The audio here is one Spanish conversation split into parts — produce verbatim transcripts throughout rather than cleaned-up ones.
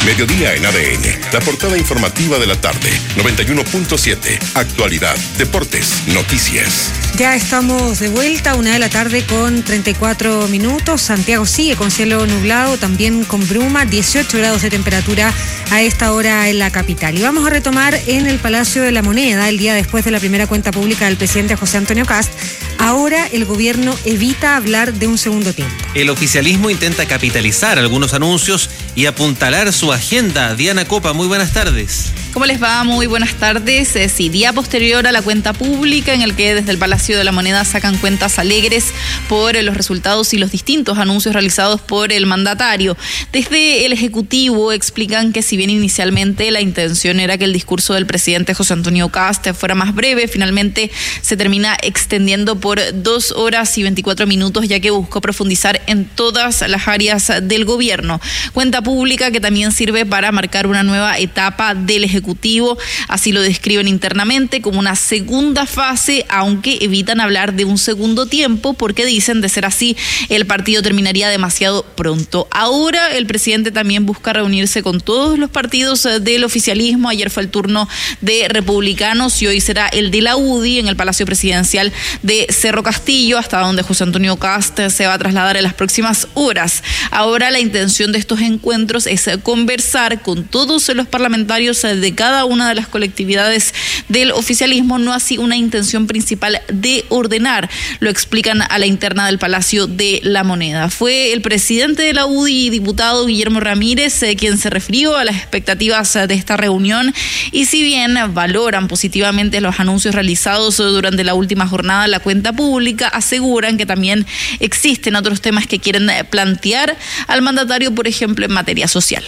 Mediodía en A D N, la portada informativa de la tarde, noventa y uno punto siete, actualidad, deportes, noticias. Ya estamos de vuelta, una de la tarde con treinta y cuatro minutos. Santiago sigue con cielo nublado, también con bruma, dieciocho grados de temperatura a esta hora en la capital. Y vamos a retomar en el Palacio de la Moneda, el día después de la primera cuenta pública del presidente José Antonio Kast. Ahora el gobierno evita hablar de un segundo tiempo. El oficialismo intenta capitalizar algunos anuncios y apuntalar su agenda. Diana Copa, muy buenas tardes. ¿Cómo les va? Muy buenas tardes. Eh, sí, día posterior a la cuenta pública en el que desde el Palacio de la Moneda sacan cuentas alegres por eh, los resultados y los distintos anuncios realizados por el mandatario. Desde el Ejecutivo explican que si bien inicialmente la intención era que el discurso del presidente José Antonio Kast fuera más breve, finalmente se termina extendiendo por dos horas y veinticuatro minutos, ya que buscó profundizar en todas las áreas del gobierno. Cuenta pública que también sirve para marcar una nueva etapa del Ejecutivo. Ejecutivo, así lo describen internamente como una segunda fase, aunque evitan hablar de un segundo tiempo porque dicen, de ser así, el partido terminaría demasiado pronto. Ahora el presidente también busca reunirse con todos los partidos del oficialismo. Ayer fue el turno de Republicanos y hoy será el de la U D I en el Palacio Presidencial de Cerro Castillo, hasta donde José Antonio Kast se va a trasladar en las próximas horas. Ahora la intención de estos encuentros es conversar con todos los parlamentarios de cada una de las colectividades del oficialismo, no así una intención principal de ordenar, lo explican a la interna del Palacio de la Moneda. Fue el presidente de la U D I, diputado Guillermo Ramírez, eh, quien se refirió a las expectativas de esta reunión, y si bien valoran positivamente los anuncios realizados durante la última jornada de la cuenta pública, aseguran que también existen otros temas que quieren plantear al mandatario, por ejemplo, en materia social.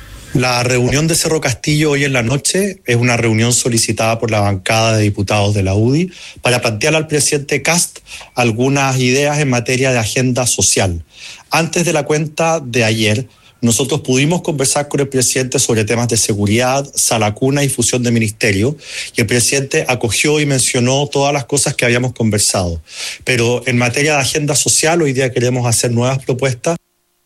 La reunión de Cerro Castillo hoy en la noche es una reunión solicitada por la bancada de diputados de la U D I para plantear al presidente Kast algunas ideas en materia de agenda social. Antes de la cuenta de ayer, nosotros pudimos conversar con el presidente sobre temas de seguridad, sala cuna y fusión de ministerio, y el presidente acogió y mencionó todas las cosas que habíamos conversado. Pero en materia de agenda social, hoy día queremos hacer nuevas propuestas.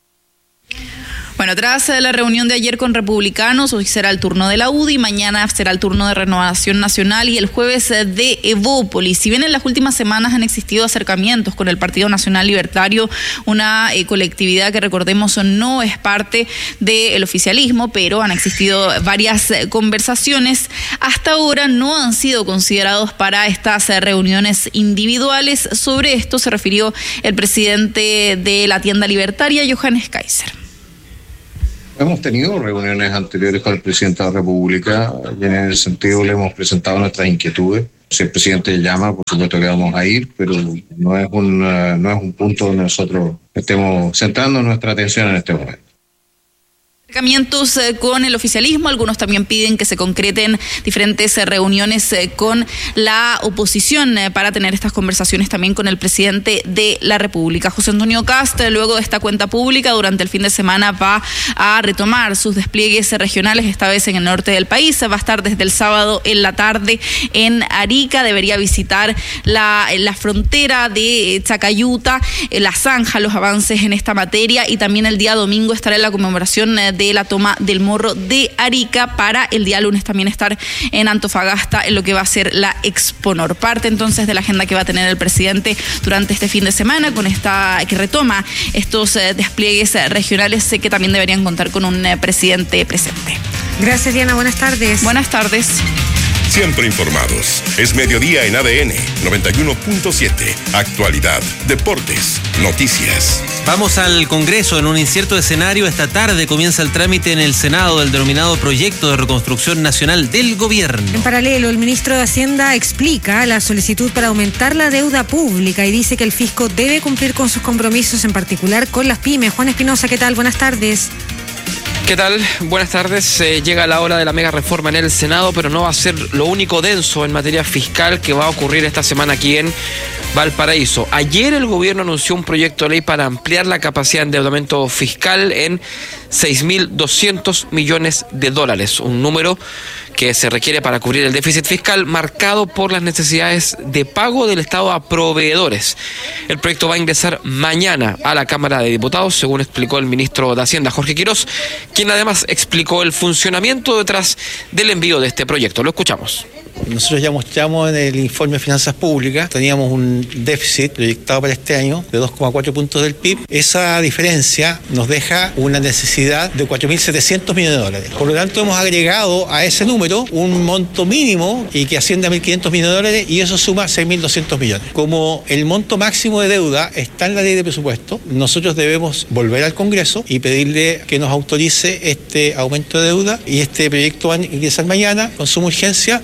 Bueno, tras la reunión de ayer con Republicanos, hoy será el turno de la U D I, mañana será el turno de Renovación Nacional y el jueves de Evópolis. Si bien en las últimas semanas han existido acercamientos con el Partido Nacional Libertario, una eh, colectividad que, recordemos, no es parte del oficialismo, pero han existido varias eh, conversaciones. Hasta ahora no han sido considerados para estas eh, reuniones individuales. Sobre esto se refirió el presidente de la tienda libertaria, Johannes Kaiser. Hemos tenido reuniones anteriores con el presidente de la República y en ese sentido le hemos presentado nuestras inquietudes. Si el presidente llama, por supuesto que vamos a ir, pero no es un, no es un punto donde nosotros estemos centrando nuestra atención en este momento. Acercamientos con el oficialismo, algunos también piden que se concreten diferentes reuniones con la oposición para tener estas conversaciones también con el presidente de la República. José Antonio Kast, luego de esta cuenta pública, durante el fin de semana va a retomar sus despliegues regionales, esta vez en el norte del país. Va a estar desde el sábado en la tarde en Arica, debería visitar la, la frontera de Chacayuta, la zanja, los avances en esta materia, y también el día domingo estará en la conmemoración de de la toma del Morro de Arica, para el día lunes también estar en Antofagasta en lo que va a ser la Exponor. Parte entonces de la agenda que va a tener el presidente durante este fin de semana, con esta que retoma estos eh, despliegues eh, regionales eh, que también deberían contar con un eh, presidente presente. Gracias, Diana. Buenas tardes. Buenas tardes. Siempre informados. Es mediodía en A D N, noventa y uno punto siete. Actualidad, deportes, noticias. Vamos al Congreso. En un incierto escenario, esta tarde comienza el trámite en el Senado del denominado Proyecto de Reconstrucción Nacional del Gobierno. En paralelo, el ministro de Hacienda explica la solicitud para aumentar la deuda pública y dice que el fisco debe cumplir con sus compromisos, en particular con las pymes. Juan Espinosa, ¿qué tal? Buenas tardes. ¿Qué tal? Buenas tardes. Eh, llega la hora de la mega reforma en el Senado, pero no va a ser lo único denso en materia fiscal que va a ocurrir esta semana aquí en Valparaíso. Ayer el gobierno anunció un proyecto de ley para ampliar la capacidad de endeudamiento fiscal en seis mil doscientos millones de dólares, un número que se requiere para cubrir el déficit fiscal marcado por las necesidades de pago del Estado a proveedores. El proyecto va a ingresar mañana a la Cámara de Diputados, según explicó el ministro de Hacienda, Jorge Quirós, quien además explicó el funcionamiento detrás del envío de este proyecto. Lo escuchamos. Nosotros ya mostramos en el informe de Finanzas Públicas, teníamos un déficit proyectado para este año de dos coma cuatro puntos del P I B. Esa diferencia nos deja una necesidad de cuatro mil setecientos millones de dólares. Por lo tanto, hemos agregado a ese número un monto mínimo y que asciende a mil quinientos millones de dólares y eso suma seis mil doscientos millones. Como el monto máximo de deuda está en la ley de presupuesto, nosotros debemos volver al Congreso y pedirle que nos autorice este aumento de deuda y este proyecto va a ingresar mañana con suma urgencia.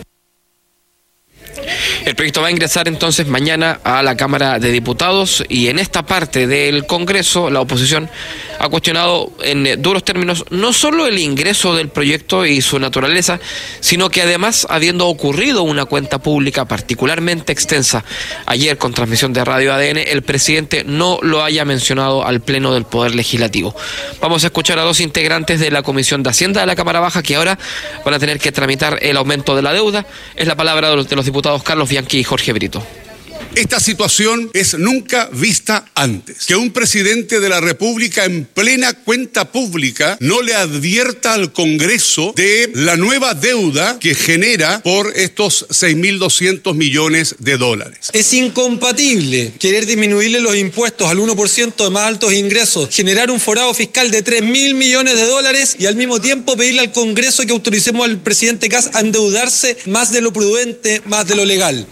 El proyecto va a ingresar entonces mañana a la Cámara de Diputados y en esta parte del Congreso la oposición ha cuestionado en duros términos no solo el ingreso del proyecto y su naturaleza, sino que además, habiendo ocurrido una cuenta pública particularmente extensa ayer con transmisión de Radio A D N, el presidente no lo haya mencionado al Pleno del Poder Legislativo. Vamos a escuchar a dos integrantes de la Comisión de Hacienda de la Cámara Baja que ahora van a tener que tramitar el aumento de la deuda. Es la palabra de los, de los diputados Carlos Bianchi y Jorge Brito. Esta situación es nunca vista antes. Que un presidente de la República en plena cuenta pública no le advierta al Congreso de la nueva deuda que genera por estos seis mil doscientos millones de dólares. Es incompatible querer disminuirle los impuestos al uno por ciento de más altos ingresos, generar un forado fiscal de tres mil millones de dólares y al mismo tiempo pedirle al Congreso que autoricemos al presidente Kast a endeudarse más de lo prudente, más de lo legal.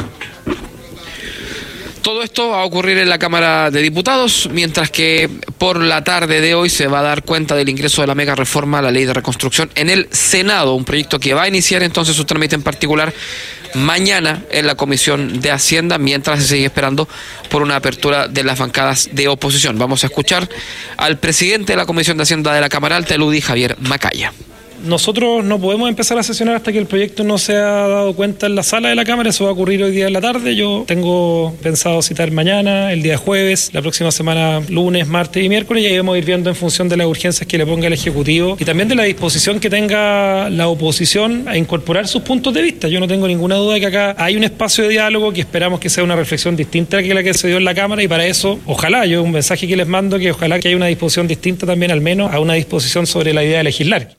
Todo esto va a ocurrir en la Cámara de Diputados, mientras que por la tarde de hoy se va a dar cuenta del ingreso de la mega reforma a la Ley de Reconstrucción en el Senado, un proyecto que va a iniciar entonces su trámite en particular mañana en la Comisión de Hacienda, mientras se sigue esperando por una apertura de las bancadas de oposición. Vamos a escuchar al presidente de la Comisión de Hacienda de la Cámara Alta, el U D I, Javier Macaya. Nosotros no podemos empezar a sesionar hasta que el proyecto no se ha dado cuenta en la sala de la Cámara. Eso va a ocurrir hoy día en la tarde. Yo tengo pensado citar mañana, el día jueves, la próxima semana, lunes, martes y miércoles, y ahí vamos a ir viendo en función de las urgencias que le ponga el Ejecutivo y también de la disposición que tenga la oposición a incorporar sus puntos de vista. Yo no tengo ninguna duda de que acá hay un espacio de diálogo que esperamos que sea una reflexión distinta a la que se dio en la Cámara, y para eso, ojalá, yo un mensaje que les mando, que ojalá que haya una disposición distinta también, al menos a una disposición sobre la idea de legislar.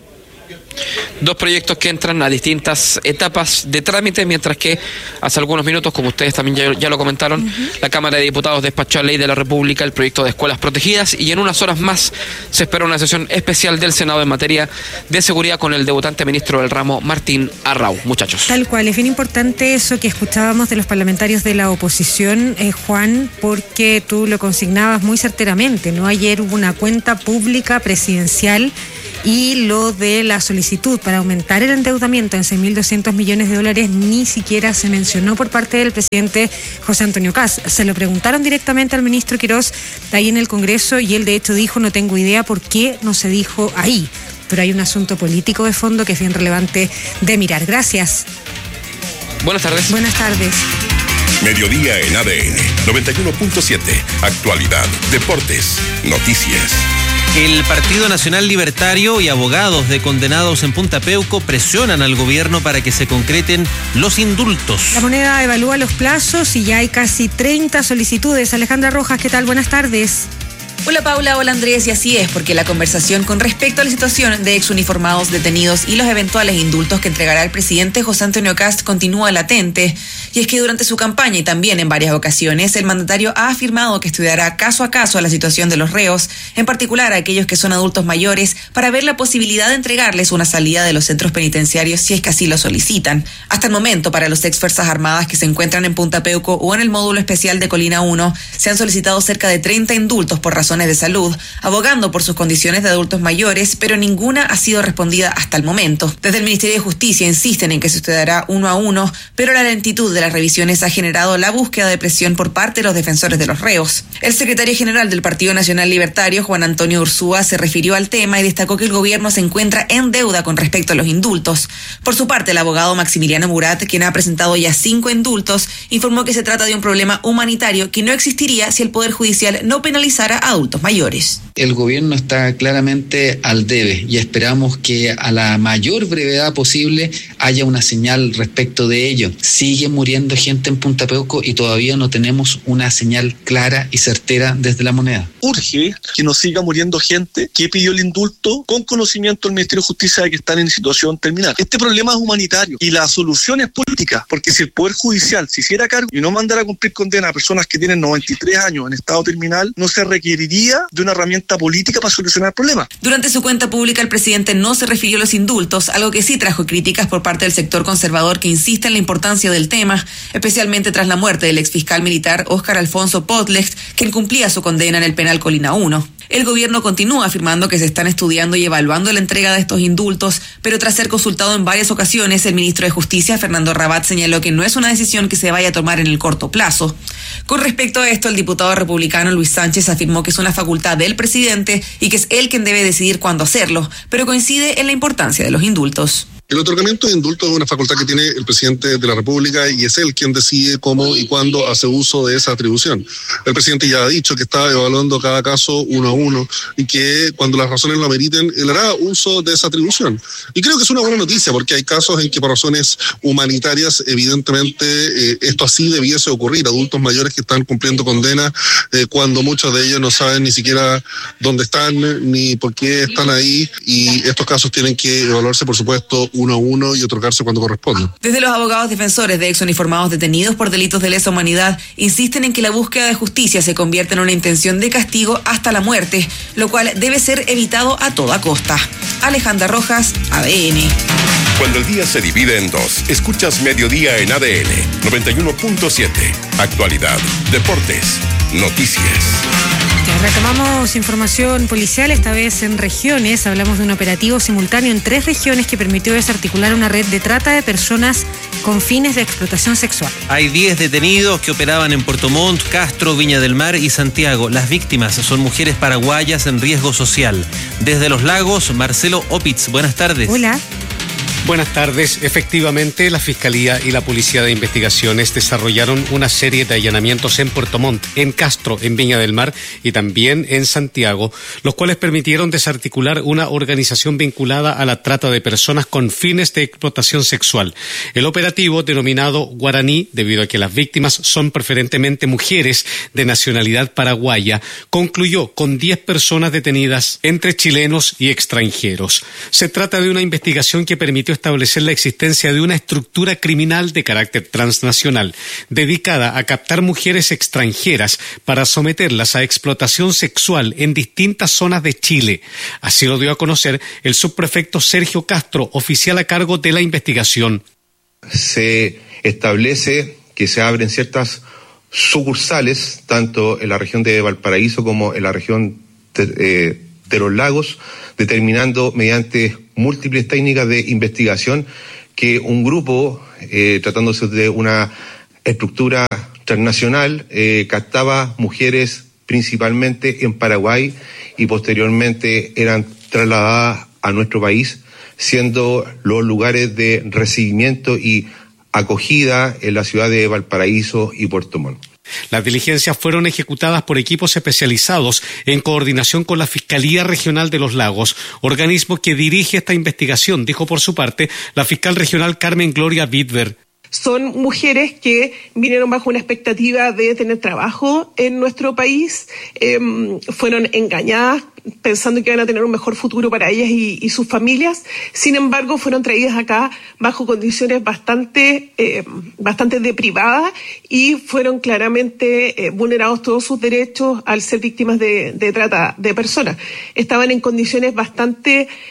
Dos proyectos que entran a distintas etapas de trámite, mientras que hace algunos minutos, como ustedes también ya, ya lo comentaron, uh-huh. la Cámara de Diputados despachó a Ley de la República el proyecto de escuelas protegidas, y en unas horas más se espera una sesión especial del Senado en materia de seguridad con el debutante ministro del ramo, Martín Arrau. Muchachos. Tal cual, es bien importante eso que escuchábamos de los parlamentarios de la oposición, eh, Juan, porque tú lo consignabas muy certeramente, ¿no? Ayer hubo una cuenta pública presidencial y lo de la solicitud para aumentar el endeudamiento en seis mil doscientos millones de dólares ni siquiera se mencionó por parte del presidente José Antonio Kast. Se lo preguntaron directamente al ministro Quirós ahí en el Congreso y él de hecho dijo: no tengo idea por qué no se dijo ahí. Pero hay un asunto político de fondo que es bien relevante de mirar. Gracias. Buenas tardes. Buenas tardes. Mediodía en A D N noventa y uno punto siete. Actualidad, deportes, noticias. El Partido Nacional Libertario y abogados de condenados en Punta Peuco presionan al gobierno para que se concreten los indultos. La Moneda evalúa los plazos y ya hay casi treinta solicitudes. Alejandra Rojas, ¿qué tal? Buenas tardes. Hola Paula, hola Andrés, y así es, porque la conversación con respecto a la situación de exuniformados detenidos y los eventuales indultos que entregará el presidente José Antonio Kast continúa latente. Y es que durante su campaña y también en varias ocasiones, el mandatario ha afirmado que estudiará caso a caso la situación de los reos, en particular a aquellos que son adultos mayores, para ver la posibilidad de entregarles una salida de los centros penitenciarios si es que así lo solicitan. Hasta el momento, para los ex Fuerzas Armadas que se encuentran en Punta Peuco o en el módulo especial de Colina uno, se han solicitado cerca de treinta indultos por razones de salud, abogando por sus condiciones de adultos mayores, pero ninguna ha sido respondida hasta el momento. Desde el Ministerio de Justicia insisten en que se estudiará uno a uno, pero la lentitud de las revisiones ha generado la búsqueda de presión por parte de los defensores de los reos. El secretario general del Partido Nacional Libertario, Juan Antonio Ursúa, se refirió al tema y destacó que el gobierno se encuentra en deuda con respecto a los indultos. Por su parte, el abogado Maximiliano Murat, quien ha presentado ya cinco indultos, informó que se trata de un problema humanitario que no existiría si el Poder Judicial no penalizara a adultos mayores. El gobierno está claramente al debe y esperamos que a la mayor brevedad posible haya una señal respecto de ello. Sigue muriendo gente en Punta Peuco y todavía no tenemos una señal clara y certera desde La Moneda. Urge que no siga muriendo gente que pidió el indulto con conocimiento del Ministerio de Justicia de que están en situación terminal. Este problema es humanitario y la solución es política, porque si el Poder Judicial se hiciera cargo y no mandara a cumplir condena a personas que tienen noventa y tres años en estado terminal, no se requeriría de una herramienta política para solucionar el problema. Durante su cuenta pública, el presidente no se refirió a los indultos, algo que sí trajo críticas por parte del sector conservador que insiste en la importancia del tema, especialmente tras la muerte del exfiscal militar Óscar Alfonso Potlecht, quien cumplía su condena en el penal Colina uno. El gobierno continúa afirmando que se están estudiando y evaluando la entrega de estos indultos, pero tras ser consultado en varias ocasiones, el ministro de Justicia, Fernando Rabat, señaló que no es una decisión que se vaya a tomar en el corto plazo. Con respecto a esto, el diputado republicano Luis Sánchez afirmó que es una facultad del presidente y que es él quien debe decidir cuándo hacerlo, pero coincide en la importancia de los indultos. El otorgamiento de indultos es una facultad que tiene el presidente de la República y es él quien decide cómo y cuándo hace uso de esa atribución. El presidente ya ha dicho que está evaluando cada caso uno a uno y que cuando las razones lo ameriten, él hará uso de esa atribución. Y creo que es una buena noticia porque hay casos en que por razones humanitarias, evidentemente, eh, esto así debiese ocurrir. Adultos mayores que están cumpliendo condena eh, cuando muchos de ellos no saben ni siquiera dónde están ni por qué están ahí, y estos casos tienen que evaluarse, por supuesto, uno a uno y otorgarse cuando corresponde. Desde los abogados defensores de exuniformados detenidos por delitos de lesa humanidad insisten en que la búsqueda de justicia se convierte en una intención de castigo hasta la muerte, lo cual debe ser evitado a toda costa. Alejandra Rojas, A D N. Cuando el día se divide en dos, escuchas Mediodía en A D N noventa y uno punto siete. Actualidad, deportes, noticias. Retomamos información policial, esta vez en regiones. Hablamos de un operativo simultáneo en tres regiones que permitió desarticular una red de trata de personas con fines de explotación sexual. Hay diez detenidos que operaban en Puerto Montt, Castro, Viña del Mar y Santiago. Las víctimas son mujeres paraguayas en riesgo social. Desde Los Lagos, Marcelo Opitz, buenas tardes. Hola. Buenas tardes. Efectivamente, la Fiscalía y la Policía de Investigaciones desarrollaron una serie de allanamientos en Puerto Montt, en Castro, en Viña del Mar y también en Santiago, los cuales permitieron desarticular una organización vinculada a la trata de personas con fines de explotación sexual. El operativo, denominado Guaraní, debido a que las víctimas son preferentemente mujeres de nacionalidad paraguaya, concluyó con diez personas detenidas entre chilenos y extranjeros. Se trata de una investigación que permitió establecer la existencia de una estructura criminal de carácter transnacional dedicada a captar mujeres extranjeras para someterlas a explotación sexual en distintas zonas de Chile. Así lo dio a conocer el subprefecto Sergio Castro, oficial a cargo de la investigación. Se establece que se abren ciertas sucursales, tanto en la región de Valparaíso como en la región de, eh, de Los Lagos, determinando mediante múltiples técnicas de investigación que un grupo, eh, tratándose de una estructura transnacional, eh, captaba mujeres principalmente en Paraguay y posteriormente eran trasladadas a nuestro país, siendo los lugares de recibimiento y acogida en la ciudad de Valparaíso y Puerto Montt. Las diligencias fueron ejecutadas por equipos especializados en coordinación con la Fiscalía Regional de Los Lagos, organismo que dirige esta investigación, dijo por su parte la fiscal regional Carmen Gloria Bidver. Son mujeres que vinieron bajo una expectativa de tener trabajo en nuestro país, eh, fueron engañadas pensando que iban a tener un mejor futuro para ellas y, y sus familias. Sin embargo, fueron traídas acá bajo condiciones bastante, eh, bastante deprivadas y fueron claramente eh, vulnerados todos sus derechos al ser víctimas de, de trata de personas. Estaban en condiciones bastante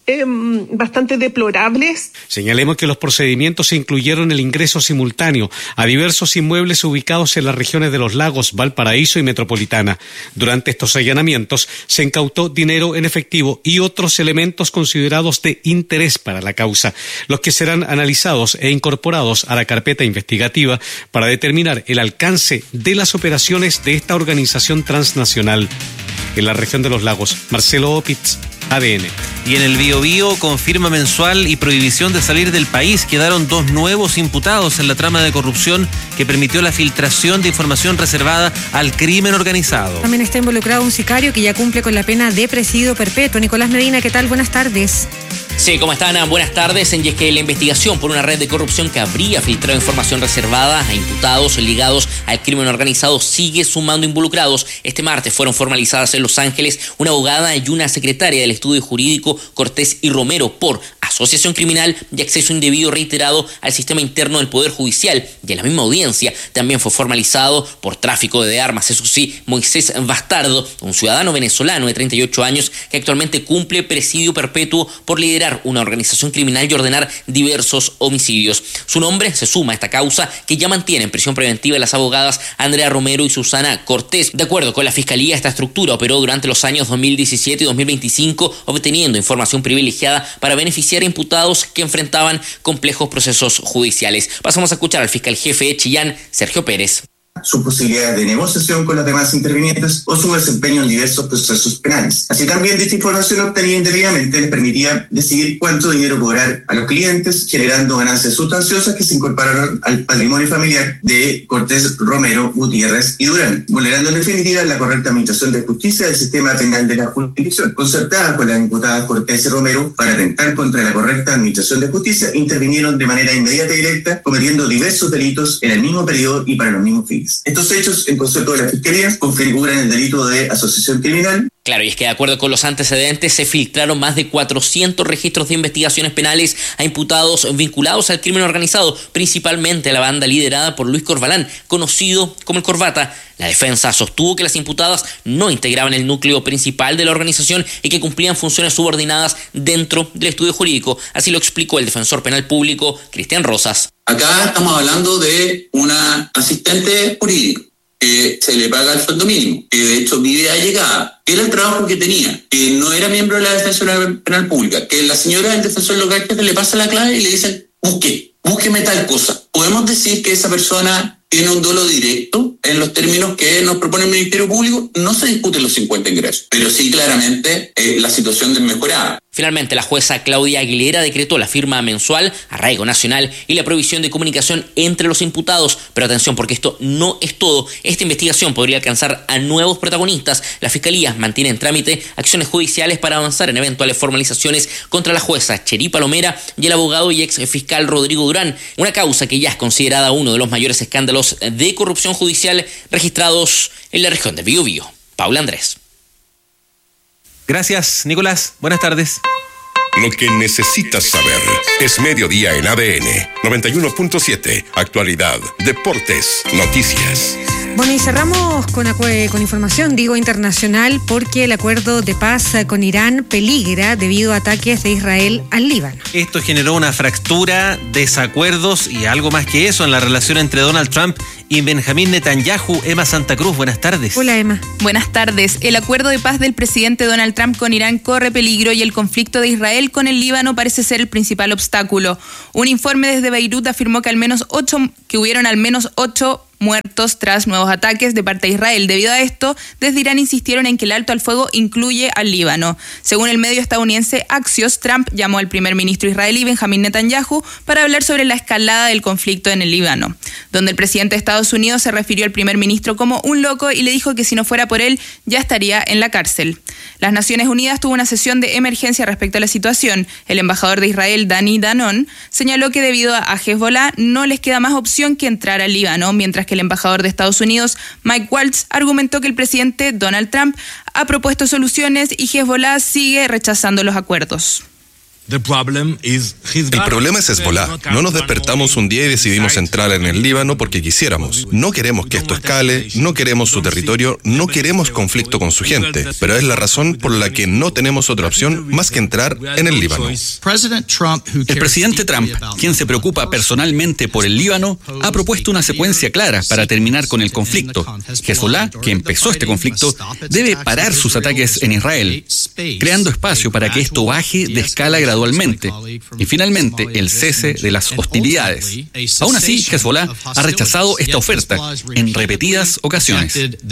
eh, bastante deplorables. Señalemos que los procedimientos incluyeron el ingreso simultáneo a diversos inmuebles ubicados en las regiones de Los Lagos, Valparaíso y Metropolitana. Durante estos allanamientos se incautó dinero en efectivo y otros elementos considerados de interés para la causa, los que serán analizados e incorporados a la carpeta investigativa para determinar el alcance de las operaciones de esta organización transnacional. En la región de Los Lagos, Marcelo Opitz, A D N. Y en el Biobío, confirma mensual y prohibición de salir del país. Quedaron dos nuevos imputados en la trama de corrupción que permitió la filtración de información reservada al crimen organizado. También está involucrado un sicario que ya cumple con la pena de presidio perpetuo. Nicolás Medina, ¿qué tal? Buenas tardes. Sí, ¿cómo están? Buenas tardes. Y es que la investigación por una red de corrupción que habría filtrado información reservada a imputados ligados al crimen organizado sigue sumando involucrados. Este martes fueron formalizadas en Los Ángeles una abogada y una secretaria del estudio jurídico, Cortés y Romero, por asociación criminal y acceso indebido reiterado al sistema interno del Poder Judicial. Y en la misma audiencia también fue formalizado por tráfico de armas, eso sí, Moisés Bastardo, un ciudadano venezolano de treinta y ocho años que actualmente cumple presidio perpetuo por liderar una organización criminal y ordenar diversos homicidios. Su nombre se suma a esta causa que ya mantiene en prisión preventiva las abogadas Andrea Romero y Susana Cortés. De acuerdo con la Fiscalía, esta estructura operó durante los años dos mil diecisiete y dos mil veinticinco, obteniendo información privilegiada para beneficiar a imputados que enfrentaban complejos procesos judiciales. Pasamos a escuchar al fiscal jefe de Chillán, Sergio Pérez. Sus posibilidades de negociación con los demás intervinientes o su desempeño en diversos procesos penales. Así también dicha información obtenida indebidamente les permitía decidir cuánto dinero cobrar a los clientes, generando ganancias sustanciosas que se incorporaron al patrimonio familiar de Cortés, Romero, Gutiérrez y Durán, vulnerando en definitiva la correcta administración de justicia del sistema penal de la jurisdicción. Concertada con las imputadas Cortés y Romero para atentar contra la correcta administración de justicia, intervinieron de manera inmediata y directa, cometiendo diversos delitos en el mismo periodo y para los mismos fines. Estos hechos, en concepto de la Fiscalía, configuran el delito de asociación criminal. Claro, y es que de acuerdo con los antecedentes se filtraron más de cuatrocientos registros de investigaciones penales a imputados vinculados al crimen organizado, principalmente a la banda liderada por Luis Corvalán, conocido como el Corbata. La defensa sostuvo que las imputadas no integraban el núcleo principal de la organización y que cumplían funciones subordinadas dentro del estudio jurídico. Así lo explicó el defensor penal público, Cristian Rosas. Acá estamos hablando de una asistente jurídica que se le paga el sueldo mínimo, que de hecho vive allegada, que era el trabajo que tenía, que no era miembro de la Defensoría Penal Pública, que la señora del defensor local que le pasa la clave y le dicen, busque, búsqueme tal cosa. Podemos decir que esa persona tiene un dolo directo en los términos que nos propone el Ministerio Público. No se discuten los cincuenta ingresos, pero sí claramente eh, la situación desmejorada. Finalmente, la jueza Claudia Aguilera decretó la firma mensual, arraigo nacional y la prohibición de comunicación entre los imputados. Pero atención, porque esto no es todo. Esta investigación podría alcanzar a nuevos protagonistas. La Fiscalía mantiene en trámite acciones judiciales para avanzar en eventuales formalizaciones contra la jueza Cherí Palomera y el abogado y ex fiscal Rodrigo Durán. Una causa que ya es considerada uno de los mayores escándalos de corrupción judicial registrados en la región del Biobío. Paula Andrés. Gracias, Nicolás. Buenas tardes. Lo que necesitas saber es Mediodía en A D N noventa y uno punto siete. Actualidad, deportes, noticias. Bueno, y cerramos con, con información, digo, internacional, porque el acuerdo de paz con Irán peligra debido a ataques de Israel al Líbano. Esto generó una fractura, desacuerdos y algo más que eso en la relación entre Donald Trump y Benjamín Netanyahu. Emma Santa Cruz, buenas tardes. Hola, Emma. Buenas tardes. El acuerdo de paz del presidente Donald Trump con Irán corre peligro y el conflicto de Israel con el Líbano parece ser el principal obstáculo. Un informe desde Beirut afirmó que al menos ocho, que hubieron al menos ocho muertos tras nuevos ataques de parte de Israel. Debido a esto, desde Irán insistieron en que el alto al fuego incluye al Líbano. Según el medio estadounidense Axios, Trump llamó al primer ministro israelí Benjamín Netanyahu para hablar sobre la escalada del conflicto en el Líbano, donde el presidente de Estados Unidos se refirió al primer ministro como un loco y le dijo que si no fuera por él, ya estaría en la cárcel. Las Naciones Unidas tuvo una sesión de emergencia respecto a la situación. El embajador de Israel, Dani Danon, señaló que debido a Hezbollah no les queda más opción que entrar al Líbano, mientras que el embajador de Estados Unidos, Mike Waltz, argumentó que el presidente Donald Trump ha propuesto soluciones y Hezbollah sigue rechazando los acuerdos. El problema es Hezbollah. No nos despertamos un día y decidimos entrar en el Líbano porque quisiéramos. No queremos que esto escale, no queremos su territorio, no queremos conflicto con su gente. Pero es la razón por la que no tenemos otra opción más que entrar en el Líbano. El presidente Trump, quien se preocupa personalmente por el Líbano, ha propuesto una secuencia clara para terminar con el conflicto. Hezbollah, que empezó este conflicto, debe parar sus ataques en Israel, creando espacio para que esto baje de escala gradualmente. Y finalmente, el cese de las hostilidades. Aún así, Hezbollah ha rechazado esta oferta en repetidas ocasiones.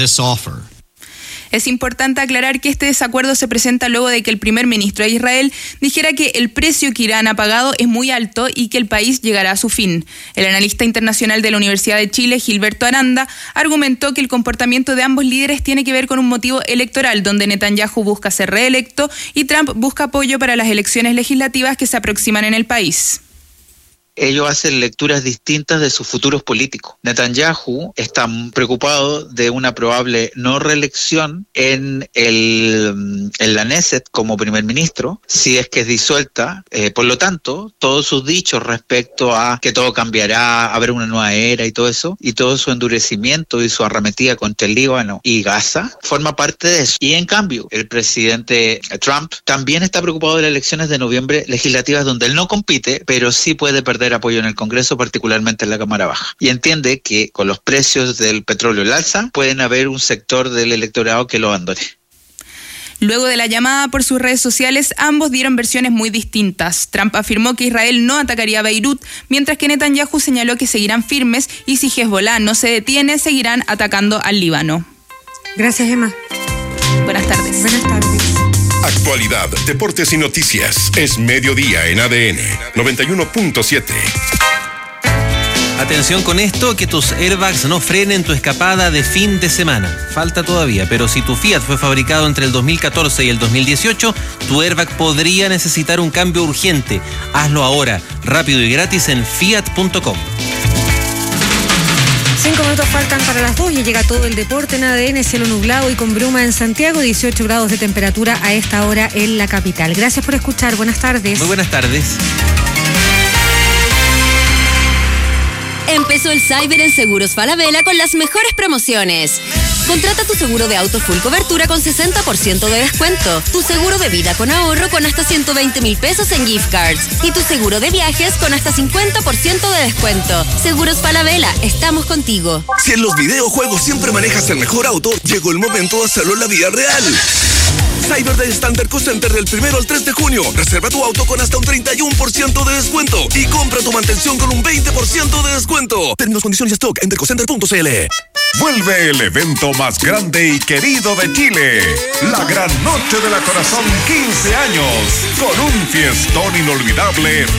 Es importante aclarar que este desacuerdo se presenta luego de que el primer ministro de Israel dijera que el precio que Irán ha pagado es muy alto y que el país llegará a su fin. El analista internacional de la Universidad de Chile, Gilberto Aranda, argumentó que el comportamiento de ambos líderes tiene que ver con un motivo electoral, donde Netanyahu busca ser reelecto y Trump busca apoyo para las elecciones legislativas que se aproximan en el país. Ellos hacen lecturas distintas de sus futuros políticos. Netanyahu está preocupado de una probable no reelección en, el, en la Knesset como primer ministro, si es que es disuelta. Eh, por lo tanto, todos sus dichos respecto a que todo cambiará, habrá una nueva era y todo eso, y todo su endurecimiento y su arremetida contra el Líbano y Gaza, forma parte de eso. Y en cambio, el presidente Trump también está preocupado de las elecciones de noviembre legislativas donde él no compite, pero sí puede perder apoyo en el Congreso, particularmente en la Cámara Baja. Y entiende que con los precios del petróleo al alza, pueden haber un sector del electorado que lo abandone. Luego de la llamada por sus redes sociales, ambos dieron versiones muy distintas. Trump afirmó que Israel no atacaría a Beirut, mientras que Netanyahu señaló que seguirán firmes y si Hezbollah no se detiene, seguirán atacando al Líbano. Gracias, Emma. Buenas tardes. Buenas tardes. Actualidad, deportes y noticias. Es mediodía en A D N noventa y uno punto siete. Atención con esto, que tus airbags no frenen tu escapada de fin de semana. Falta todavía, pero si tu Fiat fue fabricado entre el dos mil catorce y el dos mil dieciocho, tu airbag podría necesitar un cambio urgente. Hazlo ahora, rápido y gratis en fiat punto com. Cinco minutos faltan para las dos y llega todo el deporte en A D N, cielo nublado y con bruma en Santiago, dieciocho grados de temperatura a esta hora en la capital. Gracias por escuchar, buenas tardes. Muy buenas tardes. Empezó el Cyber en Seguros Falabella con las mejores promociones. Contrata tu seguro de auto full cobertura con sesenta por ciento de descuento, tu seguro de vida con ahorro con hasta ciento veinte mil pesos en gift cards y tu seguro de viajes con hasta cincuenta por ciento de descuento. Seguros Falabella, estamos contigo. Si en los videojuegos siempre manejas el mejor auto, llegó el momento de hacerlo en la vida real. Cyber Day Standard Co Center del primero al tres de junio. Reserva tu auto con hasta un treinta y uno por ciento de descuento y compra tu mantención con un veinte por ciento de descuento. Términos, condiciones y stock en dercocenter punto c l. Vuelve el evento más grande y querido de Chile, la Gran Noche de la Corazón quince años, con un fiestón inolvidable